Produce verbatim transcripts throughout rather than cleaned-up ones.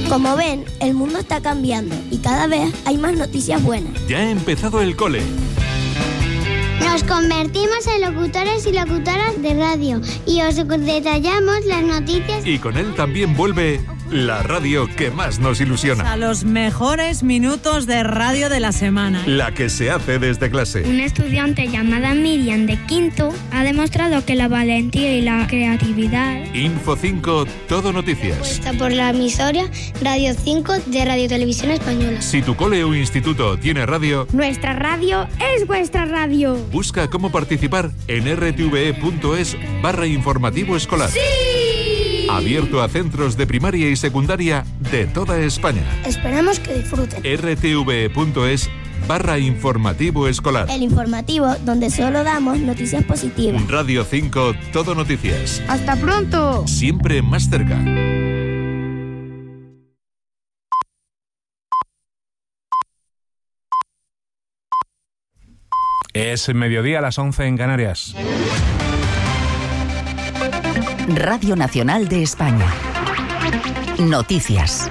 Como ven, el mundo está cambiando y cada vez hay más noticias buenas. Ya ha empezado el cole. Nos convertimos en locutores y locutoras de radio y os detallamos las noticias. Y con él también vuelve la radio que más nos ilusiona. A los mejores minutos de radio de la semana. La que se hace desde clase. Una estudiante llamada Miriam de quinto ha demostrado que la valentía y la creatividad. Info cinco, todo noticias. Está por la emisora Radio cinco de Radio Televisión Española. Si tu cole o instituto tiene radio, nuestra radio es vuestra radio. Busca cómo participar en rtve.es barra informativo escolar. ¡Sí! Abierto a centros de primaria y secundaria de toda España. Esperamos que disfruten. rtve.es barra informativo escolar. El informativo donde solo damos noticias positivas. Radio cinco, todo noticias. ¡Hasta pronto! Siempre más cerca. Es mediodía a las once en Canarias. Radio Nacional de España. Noticias.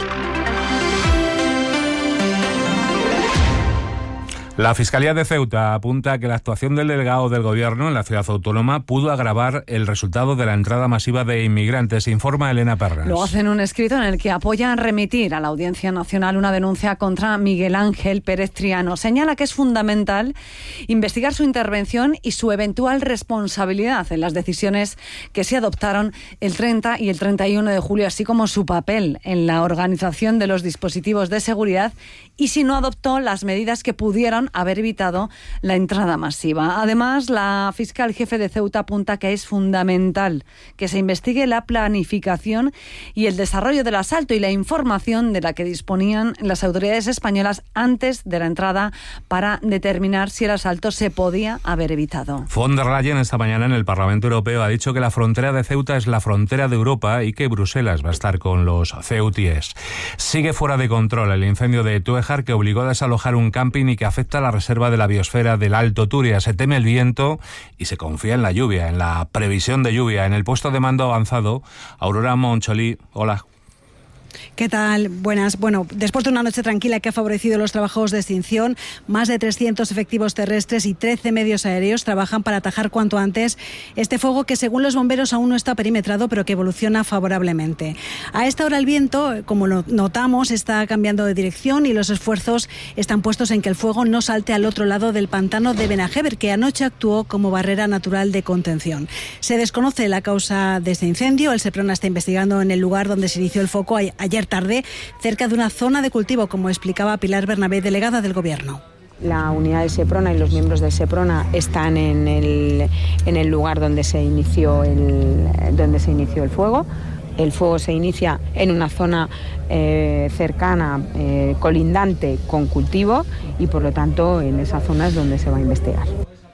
La Fiscalía de Ceuta apunta que la actuación del delegado del Gobierno en la ciudad autónoma pudo agravar el resultado de la entrada masiva de inmigrantes, informa Elena Perras. Lo hace en un escrito en el que apoyan remitir a la Audiencia Nacional una denuncia contra Miguel Ángel Pérez Triano. Señala que es fundamental investigar su intervención y su eventual responsabilidad en las decisiones que se adoptaron el treinta y el treinta y uno de julio, así como su papel en la organización de los dispositivos de seguridad y si no adoptó las medidas que pudieron haber evitado la entrada masiva. Además, la fiscal jefe de Ceuta apunta que es fundamental que se investigue la planificación y el desarrollo del asalto y la información de la que disponían las autoridades españolas antes de la entrada para determinar si el asalto se podía haber evitado. Von der Leyen esta mañana en el Parlamento Europeo ha dicho que la frontera de Ceuta es la frontera de Europa y que Bruselas va a estar con los ceutíes. Sigue fuera de control el incendio de Túejar, que obligó a desalojar un camping y que afecta a la reserva de la biosfera del Alto Turia. Se teme el viento y se confía en la lluvia, en la previsión de lluvia. En el puesto de mando avanzado, Aurora Moncholí. Hola. ¿Qué tal? Buenas. Bueno, después de una noche tranquila que ha favorecido los trabajos de extinción, más de trescientos efectivos terrestres y trece medios aéreos trabajan para atajar cuanto antes este fuego que, según los bomberos, aún no está perimetrado, pero que evoluciona favorablemente. A esta hora el viento, como lo notamos, está cambiando de dirección y los esfuerzos están puestos en que el fuego no salte al otro lado del pantano de Benajever, que anoche actuó como barrera natural de contención. Se desconoce la causa de este incendio. El Seprona está investigando en el lugar donde se inició el foco ayer tarde, cerca de una zona de cultivo, como explicaba Pilar Bernabé, delegada del Gobierno. La unidad de Seprona y los miembros de Seprona están en el, en el lugar donde se inició el, donde se inició el fuego. El fuego se inicia en una zona eh, cercana, eh, colindante con cultivo, y por lo tanto en esa zona es donde se va a investigar.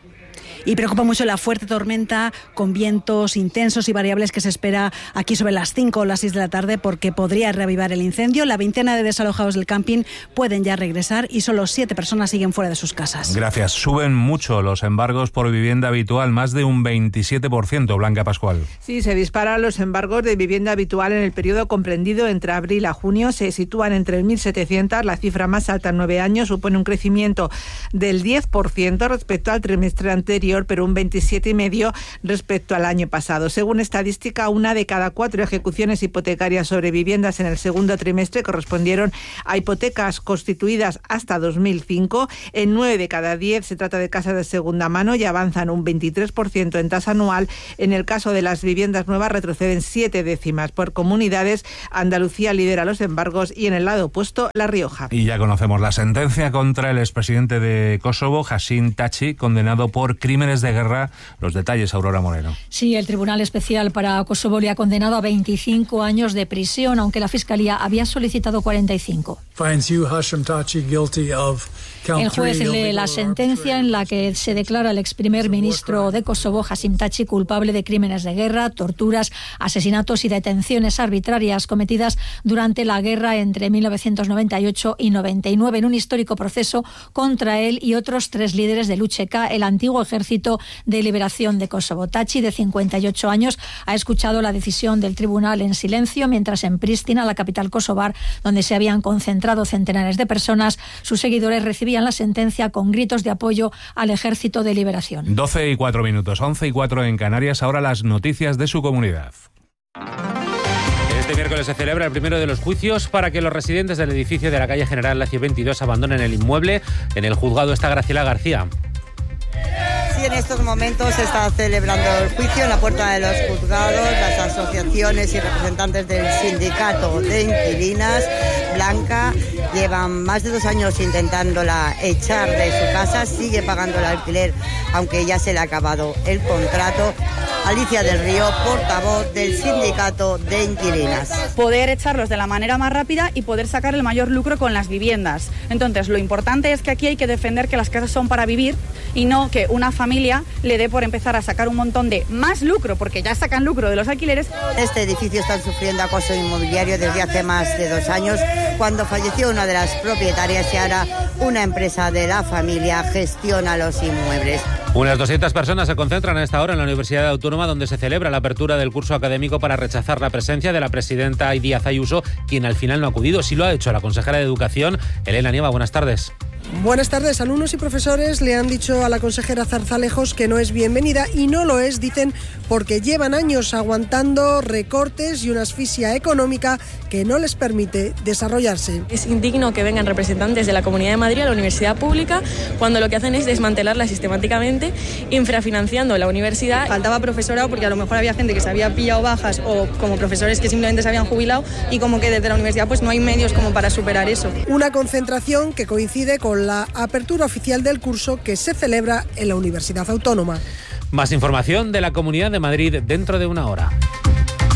Y preocupa mucho la fuerte tormenta con vientos intensos y variables que se espera aquí sobre las cinco o las seis de la tarde, porque podría reavivar el incendio. La veintena de desalojados del camping pueden ya regresar y solo siete personas siguen fuera de sus casas. Gracias. Suben mucho los embargos por vivienda habitual, más de un veintisiete por ciento. Blanca Pascual. Sí, se disparan los embargos de vivienda habitual en el periodo comprendido entre abril a junio. Se sitúan en tres mil setecientos, la cifra más alta en nueve años. Supone un crecimiento del diez por ciento respecto al trimestre anterior, pero un veintisiete coma cinco por ciento respecto al año pasado. Según estadística, una de cada cuatro ejecuciones hipotecarias sobre viviendas en el segundo trimestre correspondieron a hipotecas constituidas hasta dos mil cinco. En nueve de cada diez se trata de casas de segunda mano y avanzan un veintitrés por ciento en tasa anual. En el caso de las viviendas nuevas retroceden siete décimas. Por comunidades, Andalucía lidera los embargos y en el lado opuesto, La Rioja. Y ya conocemos la sentencia contra el expresidente de Kosovo, Hashim Thaçi, condenado por crímenes de guerra. Los detalles, Aurora Moreno. Sí, el Tribunal Especial para Kosovo le ha condenado a veinticinco años de prisión, aunque la Fiscalía había solicitado cuarenta y cinco. El juez lee la sentencia en la que se declara al ex primer ministro de Kosovo, Hashim Thaçi, culpable de crímenes de guerra, torturas, asesinatos y detenciones arbitrarias cometidas durante la guerra entre mil novecientos noventa y ocho y noventa y nueve en un histórico proceso contra él y otros tres líderes del U C K, el antiguo Ejército de Liberación de Kosovo. Thaçi, de cincuenta y ocho años, ha escuchado la decisión del tribunal en silencio, mientras en Pristina, la capital kosovar, donde se habían concentrado centenares de personas, sus seguidores recibían la sentencia con gritos de apoyo al Ejército de Liberación. doce y cuatro minutos, once y cuatro en Canarias, ahora las noticias de su comunidad. Este miércoles se celebra el primero de los juicios para que los residentes del edificio de la calle General Lacio veintidós abandonen el inmueble. En el juzgado está Graciela García. Sí, en estos momentos se está celebrando el juicio en la puerta de los juzgados. Las asociaciones y representantes del sindicato de inquilinas, Blanca, llevan más de dos años intentándola echar de su casa, sigue pagando el alquiler, aunque ya se le ha acabado el contrato. Alicia del Río, portavoz del sindicato de inquilinas. Poder echarlos de la manera más rápida y poder sacar el mayor lucro con las viviendas. Entonces, lo importante es que aquí hay que defender que las casas son para vivir y no que una familia le dé por empezar a sacar un montón de más lucro, porque ya sacan lucro de los alquileres. Este edificio está sufriendo acoso inmobiliario desde hace más de dos años, cuando falleció una de las propietarias y ahora una empresa de la familia gestiona los inmuebles. Unas doscientas personas se concentran a esta hora en la Universidad Autónoma, donde se celebra la apertura del curso académico para rechazar la presencia de la presidenta Díaz Ayuso, quien al final no ha acudido. Sí lo ha hecho la consejera de Educación, Elena Nieva. Buenas tardes. Buenas tardes. Alumnos y profesores le han dicho a la consejera Zarzalejos que no es bienvenida, y no lo es, dicen, porque llevan años aguantando recortes y una asfixia económica que no les permite desarrollarse. Es indigno que vengan representantes de la Comunidad de Madrid a la universidad pública cuando lo que hacen es desmantelarla sistemáticamente, infrafinanciando la universidad. Faltaba profesorado porque a lo mejor había gente que se había pillado bajas o como profesores que simplemente se habían jubilado, y como que desde la universidad pues no hay medios como para superar eso. Una concentración que coincide con la apertura oficial del curso que se celebra en la Universidad Autónoma. Más información de la Comunidad de Madrid dentro de una hora.